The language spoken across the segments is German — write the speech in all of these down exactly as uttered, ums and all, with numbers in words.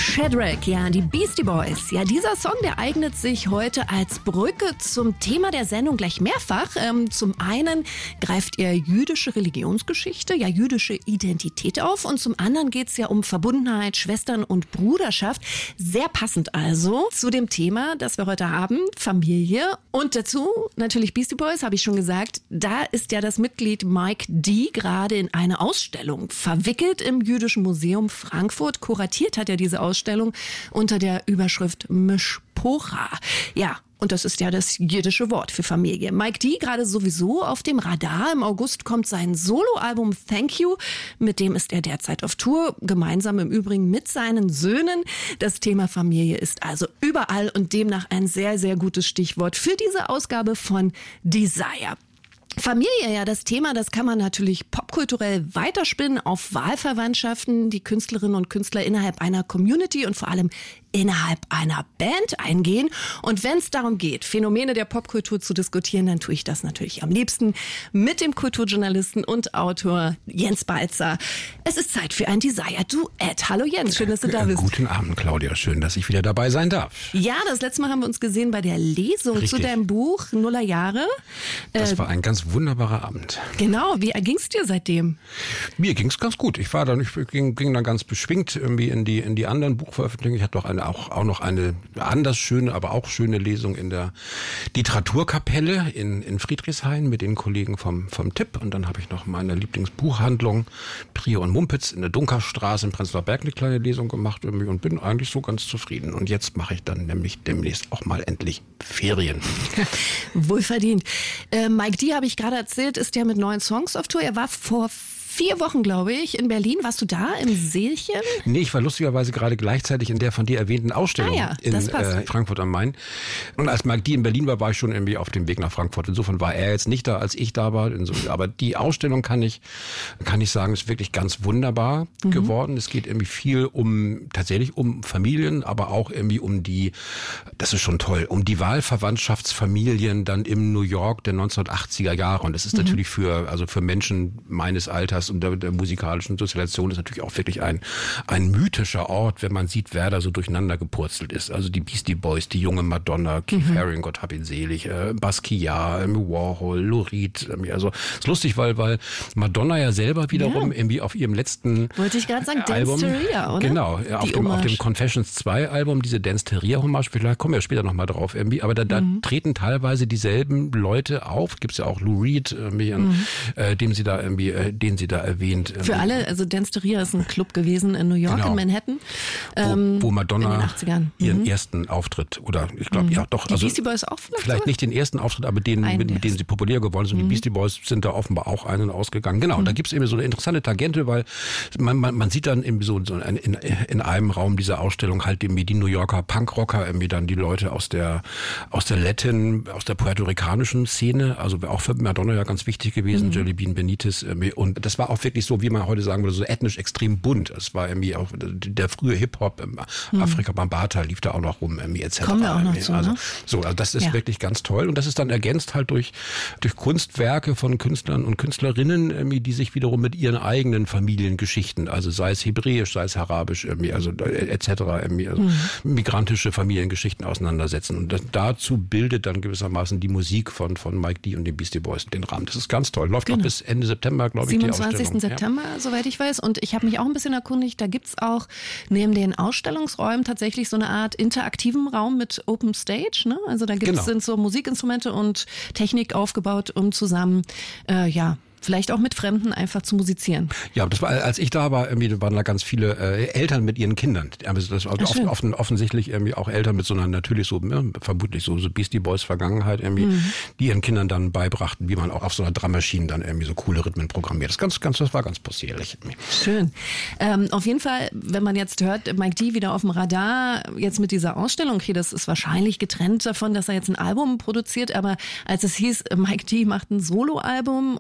Shadrach, ja, die Beastie Boys. Ja, dieser Song, der eignet sich heute als Brücke zum Thema der Sendung gleich mehrfach. Ähm, zum einen greift er jüdische Religionsgeschichte, ja, jüdische Identität auf. Und zum anderen geht es ja um Verbundenheit, Schwestern und Bruderschaft. Sehr passend also zu dem Thema, das wir heute haben, Familie. Und dazu natürlich Beastie Boys, habe ich schon gesagt. Da ist ja das Mitglied Mike D. gerade in eine Ausstellung verwickelt im Jüdischen Museum Frankfurt. Kuratiert hat er diese Ausstellung unter der Überschrift Mishpocha. Ja, und das ist ja das jiddische Wort für Familie. Mike D. gerade sowieso auf dem Radar. Im August kommt sein Soloalbum Thank You. Mit dem ist er derzeit auf Tour, gemeinsam im Übrigen mit seinen Söhnen. Das Thema Familie ist also überall und demnach ein sehr, sehr gutes Stichwort für diese Ausgabe von Desire. Familie, ja, das Thema, das kann man natürlich popkulturell weiterspinnen auf Wahlverwandtschaften, die Künstlerinnen und Künstler innerhalb einer Community und vor allem innerhalb einer Band eingehen. Und wenn es darum geht, Phänomene der Popkultur zu diskutieren, dann tue ich das natürlich am liebsten mit dem Kulturjournalisten und Autor Jens Balzer. Es ist Zeit für ein Desire-Duett. Hallo Jens, schön, dass du da bist. Guten Abend, Claudia. Schön, dass ich wieder dabei sein darf. Ja, das letzte Mal haben wir uns gesehen bei der Lesung Richtig. zu deinem Buch Nullerjahre. Das äh, war ein ganz wunderbarer Abend. Genau, wie erging's dir seitdem? Mir ging's ganz gut. Ich war dann, ich ging, ging dann ganz beschwingt irgendwie in die in die anderen Buchveröffentlichungen. Ich hatte doch eine, auch auch noch eine anders schöne, aber auch schöne Lesung in der Literaturkapelle in in Friedrichshain mit den Kollegen vom vom Tipp. Und dann habe ich noch meine Lieblingsbuchhandlung Prior und Mumpitz in der Dunkerstraße in Prenzlauer Berg eine kleine Lesung gemacht irgendwie und bin eigentlich so ganz zufrieden. Und jetzt mache ich dann nämlich demnächst auch mal endlich Ferien. Wohlverdient. Äh, Mike D. habe ich gerade erzählt, ist ja mit neuen Songs auf Tour. Er war vor vier Wochen, glaube ich, in Berlin. Warst du da im Seelchen? Nee, ich war lustigerweise gerade gleichzeitig in der von dir erwähnten Ausstellung ah ja, in äh, Frankfurt am Main. Und als Mike D. in Berlin war, war ich schon irgendwie auf dem Weg nach Frankfurt. Insofern war er jetzt nicht da, als ich da war. Insofern, aber die Ausstellung kann ich, kann ich sagen, ist wirklich ganz wunderbar mhm. geworden. Es geht irgendwie viel um, tatsächlich um Familien, aber auch irgendwie um die, das ist schon toll, um die Wahlverwandtschaftsfamilien dann im New York der neunzehnhundertachtziger Jahre. Und das ist mhm. natürlich für, also für Menschen meines Alters und der, der musikalischen Sozialisation ist natürlich auch wirklich ein, ein mythischer Ort, wenn man sieht, wer da so durcheinander gepurzelt ist. Also die Beastie Boys, die junge Madonna, Keith mhm. Haring, Gott hab ihn selig, äh, Basquiat, äh, Warhol, Lou Reed. Äh, also ist lustig, weil, weil Madonna ja selber wiederum ja. irgendwie auf ihrem letzten Wollte ich gerade sagen, Album, Dance-Teria, oder? Genau, ja, auf, dem, auf dem Confessions zwei Album, diese Dance-Teria-Hommage, vielleicht kommen wir später nochmal drauf irgendwie, aber da, da mhm. treten teilweise dieselben Leute auf. Gibt's ja auch Lou Reed, irgendwie, mhm. äh, dem sie da irgendwie, äh, den sie da erwähnt. Für ähm, alle, also Dance-Teria ist ein Club gewesen in New York, genau. in Manhattan. Ähm, wo, wo Madonna in den achtzigern. ihren mhm. ersten Auftritt, oder ich glaube, mhm. ja doch. Die also Beastie Boys auch vielleicht? Vielleicht sogar? Nicht den ersten Auftritt, aber den, mit, mit denen sie populär geworden sind. Mhm. Die Beastie Boys sind da offenbar auch einen ausgegangen. Genau, mhm. und da gibt's eben so eine interessante Tangente, weil man, man, man sieht dann eben so, so in, in einem Raum dieser Ausstellung halt irgendwie die New Yorker Punkrocker, irgendwie dann die Leute aus der, aus der Latin, aus der puerto-ricanischen Szene, also auch für Madonna ja ganz wichtig gewesen, mhm. Jelly Bean Benitez. Und das war auch wirklich so, wie man heute sagen würde, so ethnisch extrem bunt. Es war irgendwie auch der frühe Hip-Hop, mhm. Afrika Bambata lief da auch noch rum, irgendwie et cetera. Kommen wir auch noch zu, also, ne? So, also das ist ja. wirklich ganz toll. Und das ist dann ergänzt halt durch, durch Kunstwerke von Künstlern und Künstlerinnen, irgendwie, die sich wiederum mit ihren eigenen Familiengeschichten, also sei es hebräisch, sei es arabisch, irgendwie, also et cetera, irgendwie, also mhm. migrantische Familiengeschichten auseinandersetzen. Und das, dazu bildet dann gewissermaßen die Musik von, von Mike D. und den Beastie Boys den Rahmen. Das ist ganz toll. Läuft genau. noch bis Ende September, glaube ich, die Ausstellung. siebenundzwanzigsten September, ja. soweit ich weiß. Und ich habe mich auch ein bisschen erkundigt, da gibt's auch neben den Ausstellungsräumen tatsächlich so eine Art interaktiven Raum mit Open Stage. Ne? Also da gibt's genau. sind so Musikinstrumente und Technik aufgebaut, um zusammen, äh, ja, vielleicht auch mit Fremden einfach zu musizieren. Ja, das war, als ich da war, irgendwie waren da ganz viele äh, Eltern mit ihren Kindern. Also das war offen, offen, offensichtlich irgendwie auch Eltern mit so einer natürlich so, ne, vermutlich so, so Beastie Boys Vergangenheit irgendwie, mhm. die ihren Kindern dann beibrachten, wie man auch auf so einer Drummaschine dann irgendwie so coole Rhythmen programmiert. Das ganz, ganz, das war ganz possierlich. Schön. Ähm, auf jeden Fall, wenn man jetzt hört, Mike D. wieder auf dem Radar, jetzt mit dieser Ausstellung, okay, das ist wahrscheinlich getrennt davon, dass er jetzt ein Album produziert, aber als es hieß, Mike D. macht ein Soloalbum und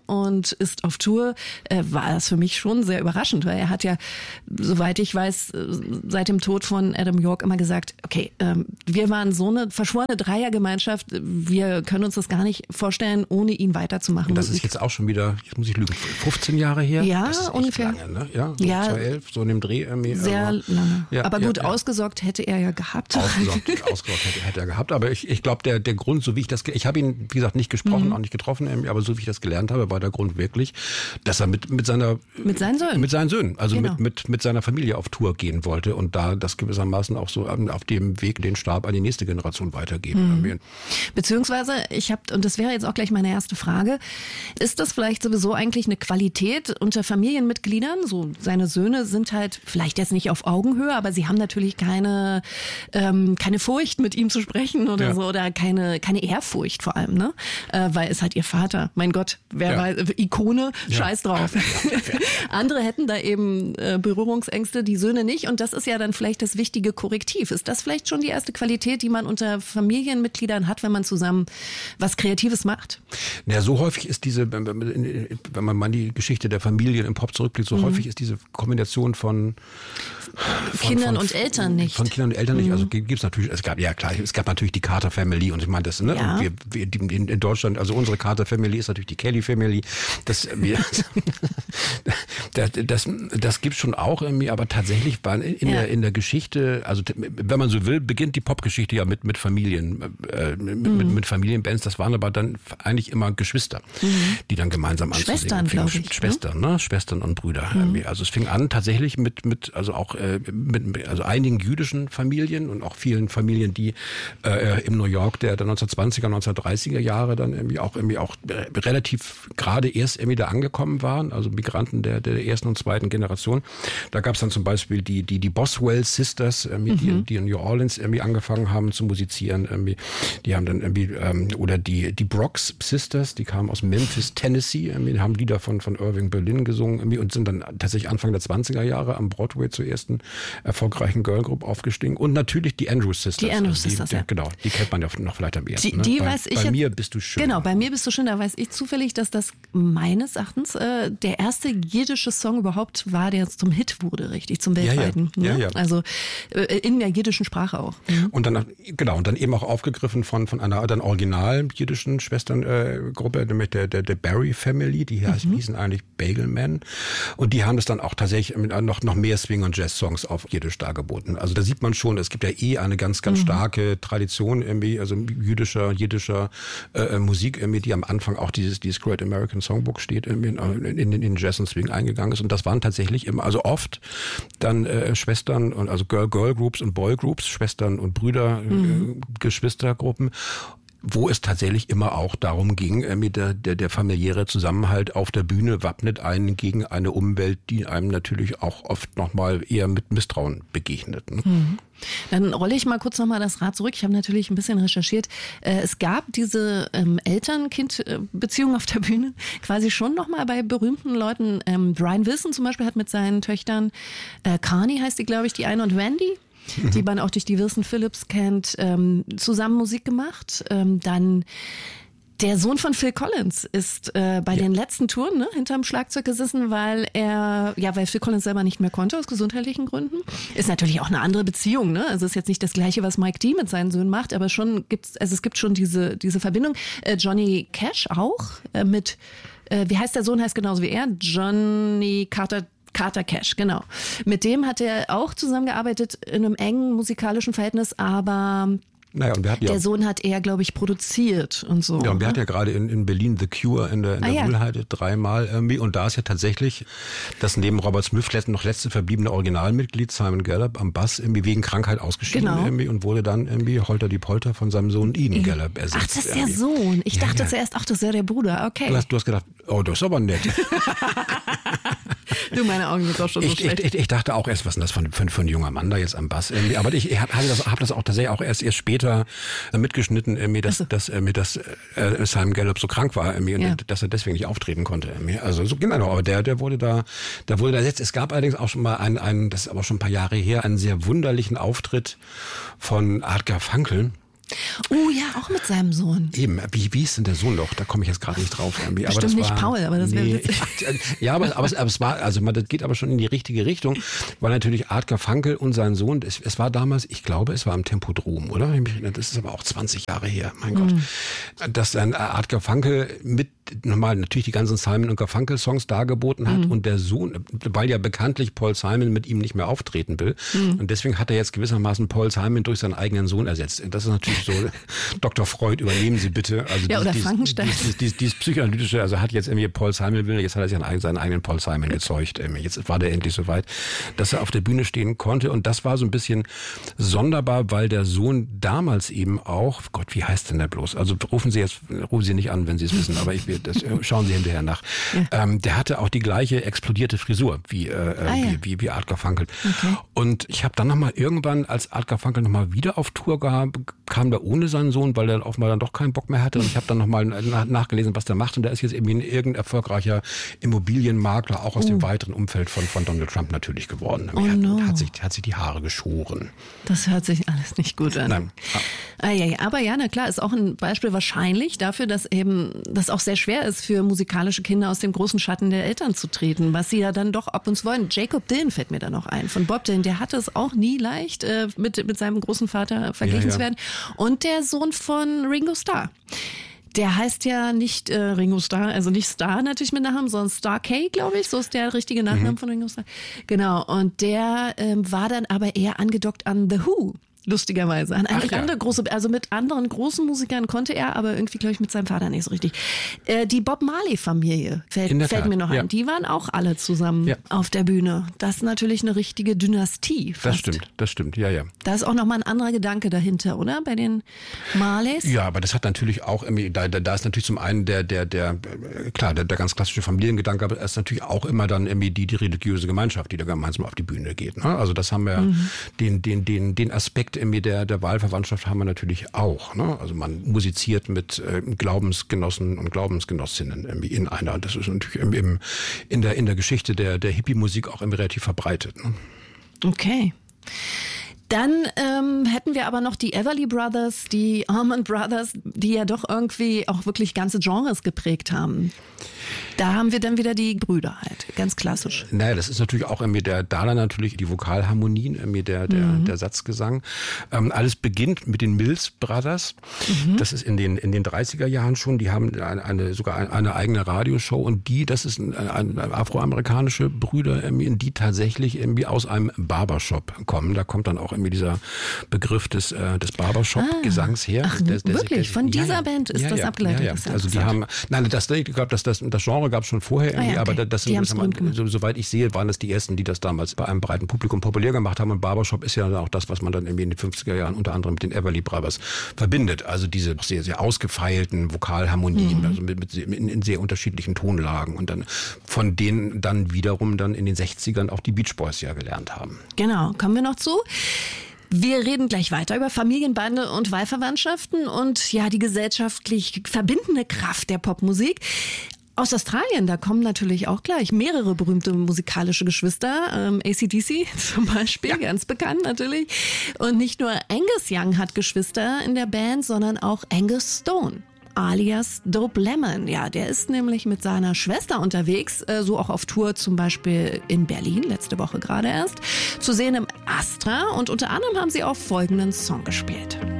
und ist auf Tour, äh, war das für mich schon sehr überraschend, weil er hat ja, soweit ich weiß, seit dem Tod von Adam York immer gesagt, okay, ähm, wir waren so eine verschworene Dreiergemeinschaft, wir können uns das gar nicht vorstellen, ohne ihn weiterzumachen. Und das ist jetzt auch schon wieder, jetzt muss ich lügen, fünfzehn Jahre her? Ja, das ist echt ungefähr. Lange, ne? Ja, so ja, zweitausendelf, so in dem Dreh irgendwie. Sehr aber, lange. Ja, aber gut, ja, ja. ausgesorgt hätte er ja gehabt. Ausgesorgt, ausgesorgt hätte, hätte er gehabt. Aber ich, ich glaube, der, der Grund, so wie ich das, ich habe ihn, wie gesagt, nicht gesprochen, mhm. auch nicht getroffen, aber so wie ich das gelernt habe, war der Grund wirklich, dass er mit, mit seiner, mit seinen Söhnen, mit seinen Söhnen, also genau. mit, mit, mit seiner Familie auf Tour gehen wollte und da das gewissermaßen auch so auf dem Weg den Stab an die nächste Generation weitergeben. Mhm. Beziehungsweise, ich habe, und das wäre jetzt auch gleich meine erste Frage, ist das vielleicht sowieso eigentlich eine Qualität unter Familienmitgliedern? So, seine Söhne sind halt vielleicht jetzt nicht auf Augenhöhe, aber sie haben natürlich keine, ähm, keine Furcht, mit ihm zu sprechen oder ja. so, oder keine, keine Ehrfurcht vor allem, ne? Äh, weil es halt ihr Vater, mein Gott, wer ja. weiß, Ikone, ja. scheiß drauf. Andere hätten da eben äh, Berührungsängste, die Söhne nicht, und das ist ja dann vielleicht das wichtige Korrektiv. Ist das vielleicht schon die erste Qualität, die man unter Familienmitgliedern hat, wenn man zusammen was Kreatives macht? Ja, so häufig ist diese, wenn man mal die Geschichte der Familien im Pop zurückblickt, so mhm. häufig ist diese Kombination von, von Kindern von, und Eltern nicht. Von Kindern und Eltern mhm. nicht. Also gibt es natürlich, es gab, ja klar, es gab natürlich die Carter Family und ich meine das, ne? Ja. Und wir, wir die, in, in Deutschland, also unsere Carter Family ist natürlich die Kelly Family. Das, wir, das, das, das gibt es schon auch irgendwie, aber tatsächlich war in, ja. der, in der Geschichte, also wenn man so will, beginnt die Popgeschichte ja mit, mit Familien, äh, mit, mhm. mit, mit Familienbands. Das waren aber dann eigentlich immer Geschwister, mhm. die dann gemeinsam anzusingen. Schwestern, glaube ich. Schwestern, ne? Schwestern und Brüder. Mhm. Also es fing an tatsächlich mit, mit also auch äh, mit also einigen jüdischen Familien und auch vielen Familien, die äh, im New York der, der neunzehnhundertzwanziger, neunzehnhundertdreißiger Jahre dann irgendwie auch irgendwie auch äh, relativ gerade erst irgendwie da angekommen waren, also Migranten der, der ersten und zweiten Generation. Da gab es dann zum Beispiel die, die, die Boswell Sisters, irgendwie, mhm. die, die in New Orleans irgendwie angefangen haben zu musizieren. Irgendwie. Die haben dann irgendwie, ähm, oder die, die Brooks Sisters, die kamen aus Memphis, Tennessee, irgendwie, haben Lieder von, von Irving Berlin gesungen irgendwie, und sind dann tatsächlich Anfang der zwanziger Jahre am Broadway zur ersten erfolgreichen Girlgroup aufgestiegen. Und natürlich die Andrews Sisters. Die Andrews also Sisters, die, ja. Genau, die kennt man ja noch vielleicht am ersten. Die, die ne? weiß bei ich bei jetzt, mir bist du schön. Genau, bei mir bist du schön. Da weiß ich zufällig, dass das meines Erachtens äh, der erste jiddische Song überhaupt war, der zum Hit wurde, richtig, zum weltweiten. Ja, ja. Ne? Ja, ja. Also äh, in der jiddischen Sprache auch. Mhm. Und dann, genau, und dann eben auch aufgegriffen von, von einer dann original jiddischen Schwesterngruppe, äh, nämlich der, der, der Barry Family, die mhm. hießen eigentlich Bagelman. Und die haben das dann auch tatsächlich mit noch, noch mehr Swing- und Jazz-Songs auf Jiddisch dargeboten. Also da sieht man schon, es gibt ja eh eine ganz, ganz mhm. starke Tradition irgendwie, also jüdischer, jiddischer äh, Musik irgendwie, die am Anfang auch dieses, dieses Great American Songbook steht, irgendwie in, in, in Jazz und Swing eingegangen ist. Und das waren tatsächlich immer, also oft dann äh, Schwestern und also Girl, Girl Groups und Boy Groups, Schwestern und Brüder, mhm. äh, Geschwistergruppen, wo es tatsächlich immer auch darum ging, äh, der, der, der familiäre Zusammenhalt auf der Bühne wappnet einen gegen eine Umwelt, die einem natürlich auch oft nochmal eher mit Misstrauen begegnet. Ne? Mhm. Dann rolle ich mal kurz nochmal das Rad zurück. Ich habe natürlich ein bisschen recherchiert. Es gab diese ähm, Eltern-Kind-Beziehung auf der Bühne quasi schon nochmal bei berühmten Leuten. Ähm, Brian Wilson zum Beispiel hat mit seinen Töchtern, äh, Carney heißt die, glaube ich, die eine, und Wendy, mhm. die man auch durch die Wilson Phillips kennt, ähm, zusammen Musik gemacht. Ähm, dann der Sohn von Phil Collins ist äh, bei ja. den letzten Touren ne, hinterm Schlagzeug gesessen, weil er, ja, weil Phil Collins selber nicht mehr konnte aus gesundheitlichen Gründen. Ist natürlich auch eine andere Beziehung, ne? Also ist jetzt nicht das Gleiche, was Mike D mit seinen Söhnen macht, aber schon gibt's, also es gibt schon diese diese Verbindung. Äh, Johnny Cash auch äh, mit, äh, wie heißt der Sohn, heißt genauso wie er, Johnny Carter. Carter Cash, genau. Mit dem hat er auch zusammengearbeitet in einem engen musikalischen Verhältnis, aber Naja, und wir hatten der ja, Sohn hat er, glaube ich, produziert und so. Ja, und wir ne? hatten ja gerade in, in Berlin The Cure in der, in ah, der ja. Mühlheide dreimal irgendwie. Und da ist ja tatsächlich das neben Robert Smith noch letzte verbliebene Originalmitglied Simon Gallup am Bass irgendwie wegen Krankheit ausgeschieden genau. irgendwie und wurde dann irgendwie Holter die Polter von seinem Sohn Ian Gallup ersetzt. Ach, das ist irgendwie. der Sohn. Ich ja, dachte ja. zuerst, ach, das ist ja der Bruder. Okay. Du hast, du hast gedacht, oh, das ist aber nett. Du, meine Augen sind doch schon so ich, schlecht. Ich, ich, ich dachte auch erst, was ist das für, für, für ein junger Mann da jetzt am Bass irgendwie. Aber ich, ich habe das, hab das auch tatsächlich auch erst, erst später mitgeschnitten, irgendwie, dass, so. dass, irgendwie, dass äh, Simon Gallup so krank war irgendwie, ja. und dass er deswegen nicht auftreten konnte. Irgendwie. Also so genau, aber der, der wurde da, der wurde da jetzt. Es gab allerdings auch schon mal einen, einen, das ist aber schon ein paar Jahre her, einen sehr wunderlichen Auftritt von Artgar Funkel. Oh ja, auch mit seinem Sohn. Eben, wie, wie ist denn der Sohn doch? Da komme ich jetzt gerade nicht drauf. Irgendwie. Bestimmt aber das nicht war, Paul, aber das wäre nee, witzig. Ja, aber, aber, es, aber es war, also man, das geht aber schon in die richtige Richtung, weil natürlich Art Garfunkel und sein Sohn, es, es war damals, ich glaube, es war im Tempodrom, oder? Das ist aber auch zwanzig Jahre her, mein Gott. Mm. Dass dann Art Garfunkel mit normal natürlich die ganzen Simon und Garfunkel Songs dargeboten hat mm. und der Sohn, weil ja bekanntlich Paul Simon mit ihm nicht mehr auftreten will mm. und deswegen hat er jetzt gewissermaßen Paul Simon durch seinen eigenen Sohn ersetzt. Das ist natürlich so, Doktor Freud, übernehmen Sie bitte. Also ja, oder dies, Frankenstein. Dieses, dieses, dieses, dieses psychoanalytische, also hat jetzt irgendwie Paul Simon will, jetzt hat er sich an seinen eigenen Paul Simon gezeugt. Jetzt war der endlich so weit, dass er auf der Bühne stehen konnte und das war so ein bisschen sonderbar, weil der Sohn damals eben auch, Gott, wie heißt denn der bloß? Also rufen Sie jetzt, rufen Sie nicht an, wenn Sie es wissen, aber ich will, das schauen Sie hinterher nach. Ja. Ähm, der hatte auch die gleiche explodierte Frisur wie, äh, ah, wie, ja. wie, wie Art Garfunkel. Okay. Und ich habe dann nochmal irgendwann, als Art Garfunkel nochmal wieder auf Tour gab, kam der ohne seinen Sohn, weil der offenbar dann doch keinen Bock mehr hatte. Und ich habe dann nochmal nach, nachgelesen, was der macht. Und der ist jetzt irgendwie ein irgendein erfolgreicher Immobilienmakler, auch aus oh. dem weiteren Umfeld von, von Donald Trump natürlich geworden. Oh er hat, no. hat, sich, hat sich die Haare geschoren. Das hört sich alles nicht gut an. Nein. Ah, ja, ja. Aber ja, na klar, ist auch ein Beispiel wahrscheinlich dafür, dass eben das auch sehr schwer ist für musikalische Kinder aus dem großen Schatten der Eltern zu treten, was sie ja dann doch ab und zu wollen. Jacob Dylan fällt mir da noch ein, von Bob Dylan. Der hatte es auch nie leicht, äh, mit, mit seinem großen Vater verglichen ja, ja. zu werden. Und der Sohn von Ringo Starr. Der heißt ja nicht äh, Ringo Starr, also nicht Starr natürlich mit Namen, sondern Starr K, glaube ich. So ist der richtige Nachname mhm. von Ringo Starr. Genau. Und der ähm, war dann aber eher angedockt an The Who. Lustigerweise. An eine ja. andere große, also mit anderen großen Musikern konnte er, aber irgendwie, glaube ich, mit seinem Vater nicht so richtig. Äh, die Bob Marley-Familie fällt, fällt Tat. mir noch ja. ein. Die waren auch alle zusammen ja. auf der Bühne. Das ist natürlich eine richtige Dynastie. Fast. Das stimmt, das stimmt, ja, ja. Da ist auch nochmal ein anderer Gedanke dahinter, oder? Bei den Marleys? Ja, aber das hat natürlich auch, da, da, da ist natürlich zum einen der, der, der, klar, der, der ganz klassische Familiengedanke, aber es ist natürlich auch immer dann irgendwie die, die religiöse Gemeinschaft, die da gemeinsam auf die Bühne geht. Ne? Also das haben wir, mhm. den, den, den, den Aspekt irgendwie der, der Wahlverwandtschaft haben wir natürlich auch. Ne? Also man musiziert mit äh, Glaubensgenossen und Glaubensgenossinnen irgendwie in einer. Das ist natürlich im, im, in der in der Geschichte der der Hippie-Musik auch irgendwie relativ verbreitet. Ne? Okay. Dann ähm, hätten wir aber noch die Everly Brothers, die Allman Brothers, die ja doch irgendwie auch wirklich ganze Genres geprägt haben. Da haben wir dann wieder die Brüder halt, ganz klassisch. Naja, das ist natürlich auch irgendwie der Dala natürlich, die Vokalharmonien, irgendwie der, der, mhm. der Satzgesang. Ähm, alles beginnt mit den Mills Brothers. Mhm. Das ist in den, in den dreißiger Jahren schon. Die haben eine, eine sogar eine eigene Radioshow und die, das ist ein, ein, ein afroamerikanische Brüder, irgendwie, die tatsächlich irgendwie aus einem Barbershop kommen. Da kommt dann auch irgendwie dieser Begriff des, äh, des Barbershop-Gesangs her. Ach, der, der, wirklich? der, Von dieser ja, Band ist ja, das ja, abgeleitet? Ja, ja. Also die haben, nein, das, ich glaube, das, das, das Genre gab es schon vorher irgendwie, ah, ja, okay. aber das, das sind, so, soweit ich sehe, waren das die ersten, die das damals bei einem breiten Publikum populär gemacht haben. Und Barbershop ist ja auch das, was man dann irgendwie in den fünfziger Jahren unter anderem mit den Everly Brothers verbindet. Also diese sehr, sehr ausgefeilten Vokalharmonien, mhm. also mit, mit in, in sehr unterschiedlichen Tonlagen und dann von denen dann wiederum dann in den sechzigern auch die Beach Boys ja gelernt haben. Genau, kommen wir noch zu. Wir reden gleich weiter über Familienbande und Wahlverwandtschaften und ja, die gesellschaftlich verbindende Kraft der Popmusik. Aus Australien, da kommen natürlich auch gleich mehrere berühmte musikalische Geschwister, ähm, A C D C zum Beispiel, ja. ganz bekannt natürlich. Und nicht nur Angus Young hat Geschwister in der Band, sondern auch Angus Stone. Alias Dope Lemon. Ja, der ist nämlich mit seiner Schwester unterwegs, äh, so auch auf Tour zum Beispiel in Berlin, letzte Woche gerade erst, zu sehen im Astra und unter anderem haben sie auch folgenden Song gespielt.